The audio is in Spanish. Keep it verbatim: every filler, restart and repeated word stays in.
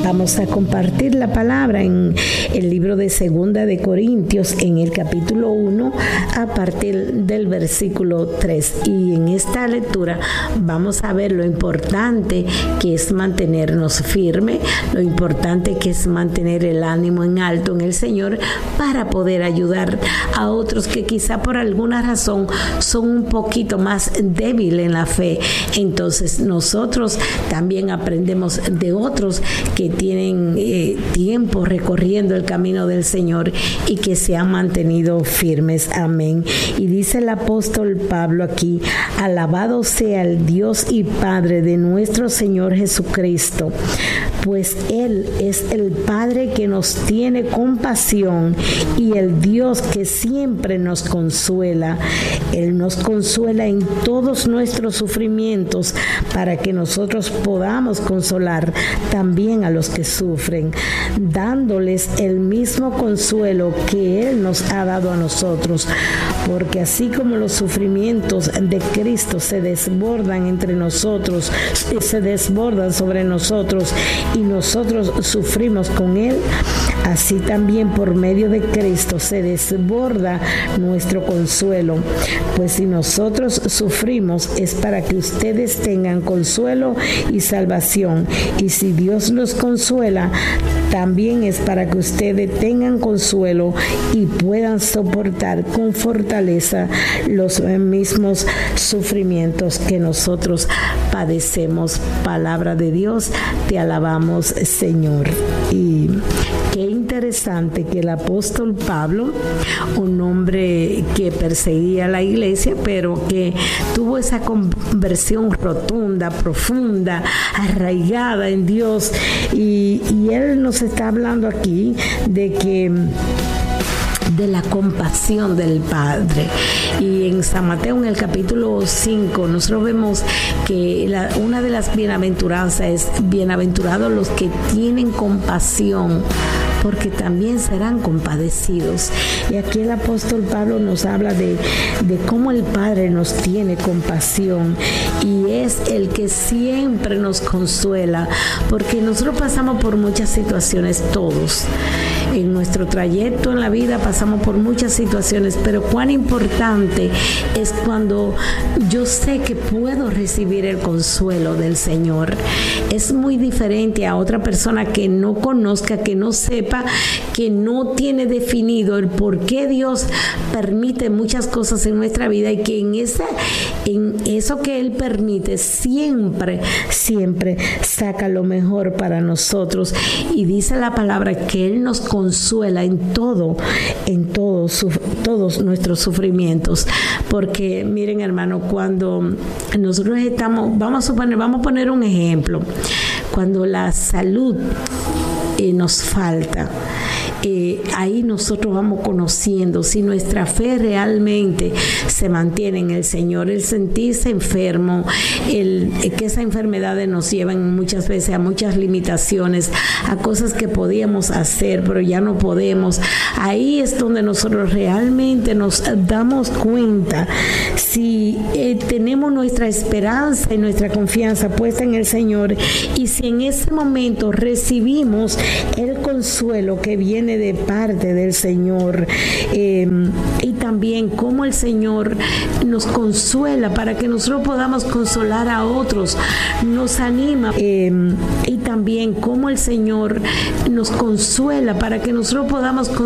Vamos a compartir la palabra en el libro de Segunda de Corintios, en el capítulo uno, a partir del versículo tres. Y en esta lectura vamos a ver lo importante que es mantenernos firmes, lo importante que es mantener el ánimo en alto en el Señor para poder ayudar a otros que quizá por alguna razón son un poquito más débiles en la fe. Entonces nosotros también aprendemos de otros que tienen eh, tiempo recorriendo el camino del Señor y que se han mantenido firmes. Amén. Y dice el apóstol Pablo aquí: alabado sea el Dios y Padre de nuestro Señor Jesucristo, pues Él es el Padre que nos tiene compasión y el Dios que siempre nos consuela. Él nos consuela en todos nuestros sufrimientos para que nosotros podamos consolar también a los que sufren, dándoles el mismo consuelo que Él nos ha dado a nosotros, porque así como los sufrimientos de Cristo se desbordan entre nosotros, se desbordan sobre nosotros y nosotros sufrimos con Él, así también por medio de Cristo se desborda nuestro consuelo. Pues si nosotros sufrimos es para que ustedes tengan consuelo y salvación, y si Dios los consuela también es para que ustedes tengan consuelo y puedan soportar con fortaleza los mismos sufrimientos que nosotros padecemos. Palabra de Dios, te alabamos, Señor. Y qué interesante que el apóstol Pablo, un hombre que perseguía a la iglesia, pero que tuvo esa conversión rotunda, profunda, arraigada en Dios, y, y él nos está hablando aquí de que de la compasión del Padre. Y en San Mateo, en el capítulo cinco, nosotros vemos que la, una de las bienaventuranzas es: bienaventurados los que tienen compasión, porque también serán compadecidos. Y aquí el apóstol Pablo nos habla de, de cómo el Padre nos tiene compasión y es el que siempre nos consuela, porque nosotros pasamos por muchas situaciones, todos. En nuestro trayecto en la vida pasamos por muchas situaciones, pero cuán importante es cuando yo sé que puedo recibir el consuelo del Señor. Es muy diferente a otra persona que no conozca, que no sepa, que no tiene definido el por qué Dios permite muchas cosas en nuestra vida, y que en, esa, en eso que Él permite siempre, siempre saca lo mejor para nosotros. Y dice la palabra que Él nos consuela en todo, en todo, su, todos nuestros sufrimientos. Porque miren, hermano, cuando nosotros estamos, vamos a suponer, vamos a poner un ejemplo, cuando la salud eh, nos falta, Eh, ahí nosotros vamos conociendo si nuestra fe realmente se mantiene en el Señor. El sentirse enfermo, el, que esas enfermedades nos llevan muchas veces a muchas limitaciones, a cosas que podíamos hacer pero ya no podemos. Ahí es donde nosotros realmente nos damos cuenta si eh, tenemos nuestra esperanza y nuestra confianza puesta en el Señor, y si en ese momento recibimos el consuelo que viene de parte del Señor, eh, y también cómo el Señor nos consuela para que nosotros podamos consolar a otros, nos anima, eh, y también cómo el Señor nos consuela para que nosotros podamos